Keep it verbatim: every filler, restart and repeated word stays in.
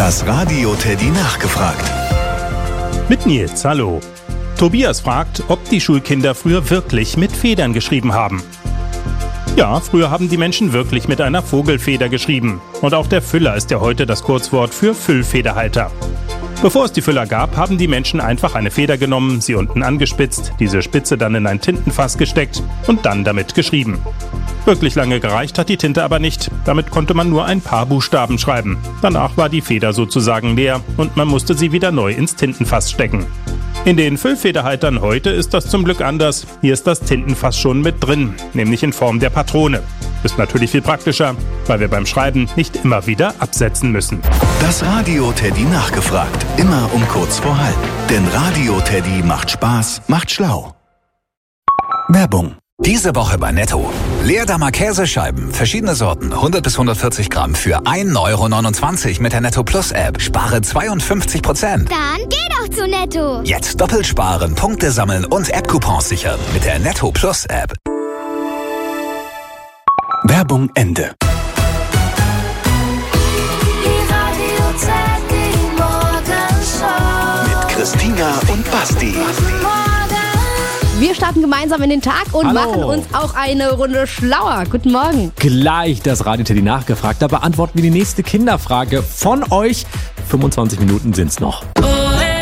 Das Radio Teddy nachgefragt. Mit Nils, hallo. Tobias fragt, ob die Schulkinder früher wirklich mit Federn geschrieben haben. Ja, früher haben die Menschen wirklich mit einer Vogelfeder geschrieben. Und auch der Füller ist ja heute das Kurzwort für Füllfederhalter. Bevor es die Füller gab, haben die Menschen einfach eine Feder genommen, sie unten angespitzt, diese Spitze dann in ein Tintenfass gesteckt und dann damit geschrieben. Wirklich lange gereicht hat die Tinte aber nicht. Damit konnte man nur ein paar Buchstaben schreiben. Danach war die Feder sozusagen leer und man musste sie wieder neu ins Tintenfass stecken. In den Füllfederhaltern heute ist das zum Glück anders. Hier ist das Tintenfass schon mit drin, nämlich in Form der Patrone. Ist natürlich viel praktischer, weil wir beim Schreiben nicht immer wieder absetzen müssen. Das Radio Teddy nachgefragt. Immer um kurz vor halb. Denn Radio Teddy macht Spaß, macht schlau. Werbung. Diese Woche bei Netto. Leerdammer Käsescheiben, verschiedene Sorten, hundert bis hundertvierzig Gramm für ein Euro neunundzwanzig mit der Netto Plus App. Spare zweiundfünfzig Prozent. Dann geh doch zu Netto. Jetzt doppelt sparen, Punkte sammeln und App-Coupons sichern mit der Netto Plus App. Werbung Ende. Mit Christina und Basti. Wir starten gemeinsam in den Tag und Hallo. machen uns auch eine Runde schlauer. Guten Morgen. Gleich das Radio Teddy nachgefragt. Da beantworten wir die nächste Kinderfrage von euch. fünfundzwanzig Minuten sind's noch.